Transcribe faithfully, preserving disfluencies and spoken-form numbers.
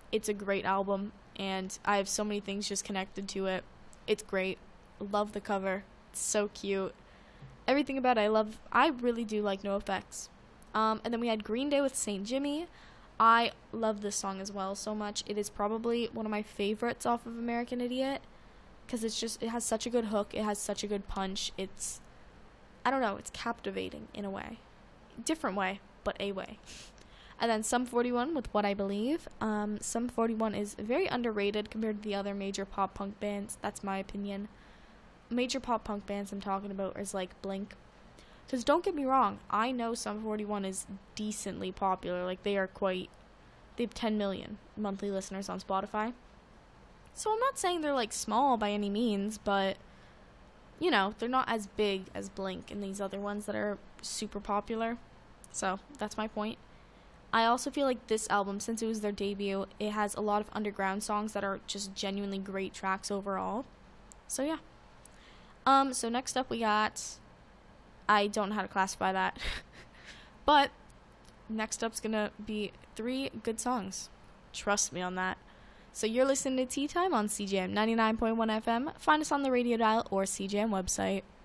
It's a great album, and I have so many things just connected to it. It's great. Love the cover. It's so cute. Everything about it I love. I really do like NoFX. Um, and then we had Green Day with Saint Jimmy. I love this song as well so much. It is probably one of my favorites off of American Idiot, because it's just, it has such a good hook. It has such a good punch. It's, I don't know, it's captivating in a way. Different way, but a way. And then Sum forty-one with What I Believe. Um, Sum forty-one is very underrated compared to the other major pop punk bands. That's my opinion. Major pop punk bands I'm talking about is like Blink. Because don't get me wrong, I know Sum forty-one is decently popular. Like, they are quite, they have ten million monthly listeners on Spotify. So I'm not saying they're like small by any means, but, you know, they're not as big as Blink and these other ones that are super popular. So that's my point. I also feel like this album, since it was their debut, it has a lot of underground songs that are just genuinely great tracks overall. So yeah. Um, so next up we got, I don't know how to classify that, but next up's gonna be three good songs. Trust me on that. So you're listening to Tea Time on C J M ninety-nine point one F M. Find us on the radio dial or C J M website.